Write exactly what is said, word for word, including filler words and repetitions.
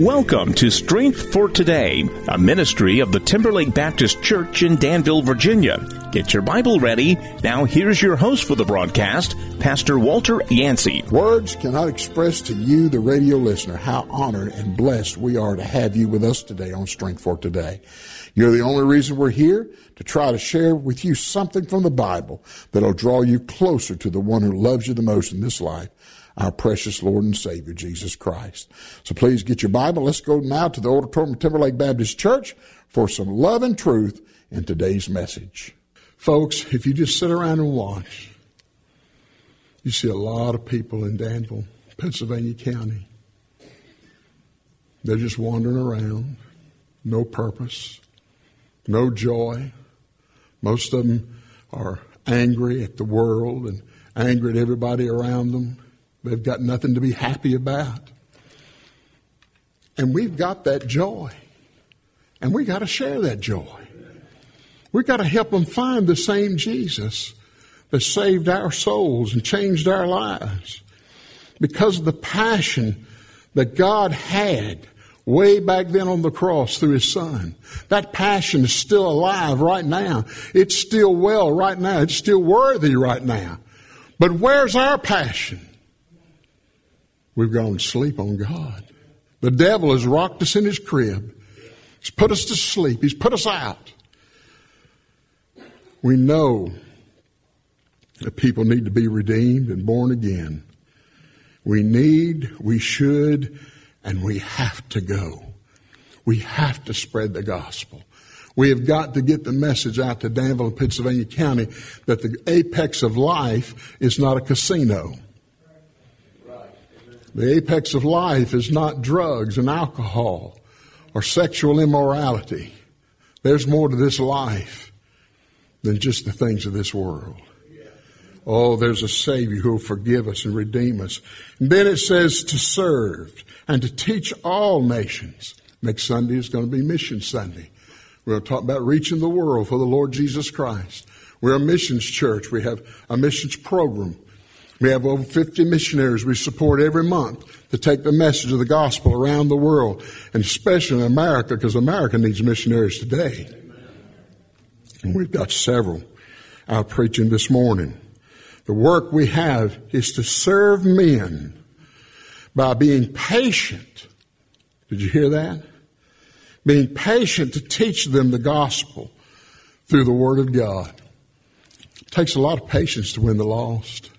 Welcome to Strength for Today, a ministry of the Timberlake Baptist Church in Danville, Virginia. Get your Bible ready. Now here's your host for the broadcast, Pastor Walter Yancey. Words cannot express to you, the radio listener, how honored and blessed we are to have you with us today on Strength for Today. You're the only reason we're here, to try to share with you something from the Bible that'll draw you closer to the one who loves you the most in this life, our precious Lord and Savior, Jesus Christ. So please get your Bible. Let's go now to the auditorium of Timberlake Baptist Church for some love and truth in today's message. Folks, if you just sit around and watch, you see a lot of people in Danville, Pennsylvania County. They're just wandering around, no purpose, no joy. Most of them are angry at the world and angry at everybody around them. They've got nothing to be happy about. And we've got that joy. And we got to share that joy. We've got to help them find the same Jesus that saved our souls and changed our lives. Because of the passion that God had way back then on the cross through His Son. That passion is still alive right now. It's still well right now. It's still worthy right now. But where's our passion? We've gone to sleep on God. The devil has rocked us in his crib. He's put us to sleep. He's put us out. We know that people need to be redeemed and born again. We need, we should, and we have to go. We have to spread the gospel. We have got to get the message out to Danville and Pennsylvania County that the apex of life is not a casino. The apex of life is not drugs and alcohol or sexual immorality. There's more to this life than just the things of this world. Oh, there's a Savior who will forgive us and redeem us. And then it says to serve and to teach all nations. Next Sunday is going to be Mission Sunday. We're going to talk about reaching the world for the Lord Jesus Christ. We're a missions church. We have a missions program. We have over fifty missionaries we support every month to take the message of the gospel around the world, and especially in America, because America needs missionaries today. And we've got several out preaching this morning. The work we have is to serve men by being patient. Did you hear that? Being patient to teach them the gospel through the Word of God. It takes a lot of patience to win the lost.